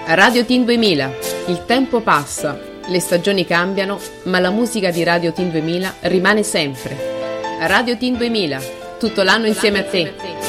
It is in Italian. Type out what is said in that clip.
Radio Teen 2000. Il tempo passa, le stagioni cambiano, ma la musica di Radio Teen 2000 rimane sempre. Radio Teen 2000, tutto l'anno insieme a te.